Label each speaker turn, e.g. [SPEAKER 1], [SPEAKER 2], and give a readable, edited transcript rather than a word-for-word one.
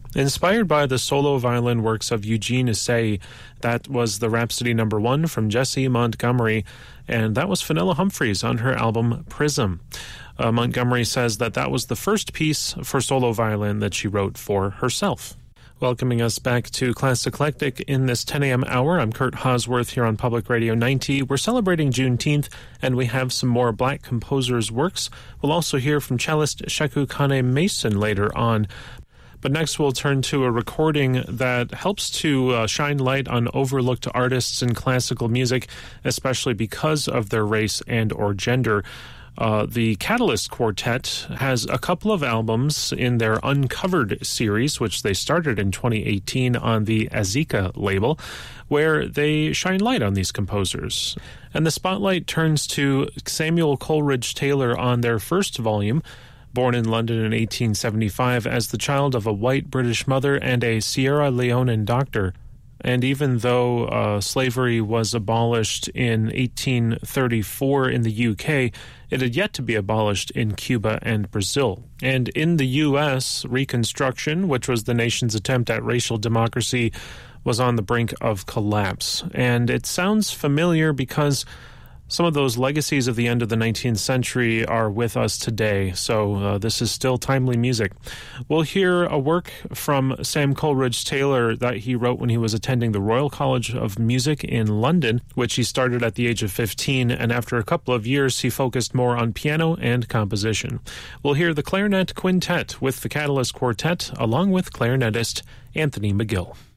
[SPEAKER 1] Inspired by the solo violin works of Eugene Issei, that was the Rhapsody No. 1 from Jessie Montgomery, and that was Fenella Humphreys on her album Prism. Montgomery says that was the first piece for solo violin that she wrote for herself. Welcoming us back to Class Eclectic in this 10 a.m. hour, I'm Kurt Hosworth here on Public Radio 90. We're celebrating Juneteenth, and we have some more Black composers' works. We'll also hear from cellist Sheku Kane Mason later on. But next we'll turn to a recording that helps to shine light on overlooked artists in classical music, especially because of their race and or gender. The Catalyst Quartet has a couple of albums in their Uncovered series, which they started in 2018 on the Azika label, where they shine light on these composers. And the spotlight turns to Samuel Coleridge Taylor on their first volume. Born in London in 1875 as the child of a white British mother and a Sierra Leonean doctor. And even though slavery was abolished in 1834 in the UK, it had yet to be abolished in Cuba and Brazil. And in the U.S., Reconstruction, which was the nation's attempt at racial democracy, was on the brink of collapse. And it sounds familiar because some of those legacies of the end of the 19th century are with us today, so this is still timely music. We'll hear a work from Sam Coleridge Taylor that he wrote when he was attending the Royal College of Music in London, which he started at the age of 15, and after a couple of years he focused more on piano and composition. We'll hear the Clarinet Quintet with the Catalyst Quartet, along with clarinetist Anthony McGill.